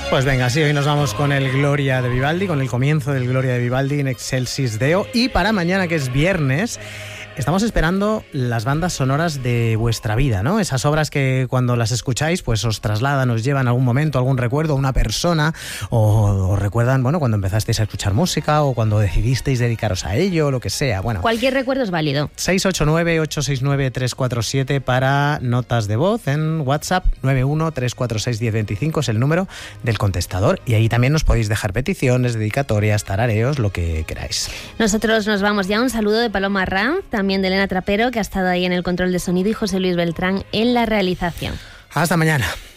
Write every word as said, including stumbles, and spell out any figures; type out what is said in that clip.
Pues venga, sí, hoy nos vamos con el Gloria de Vivaldi, con el comienzo del Gloria de Vivaldi in excelsis Deo. Y para mañana, que es viernes, estamos esperando las bandas sonoras de vuestra vida, ¿no? Esas obras que cuando las escucháis, pues os trasladan, os llevan a algún momento, algún recuerdo, a una persona, o os recuerdan, bueno, cuando empezasteis a escuchar música, o cuando decidisteis dedicaros a ello, lo que sea. Bueno, cualquier recuerdo es válido. seis ocho nueve, ocho seis nueve, tres cuatro siete para notas de voz en WhatsApp. Nueve uno, tres cuatro seis, diez veinticinco es el número del contestador, y ahí también nos podéis dejar peticiones, dedicatorias, tarareos, lo que queráis. Nosotros nos vamos ya. Un saludo de Paloma Ranz, también de Elena Trapero, que ha estado ahí en el control de sonido, y José Luis Beltrán en la realización. Hasta mañana.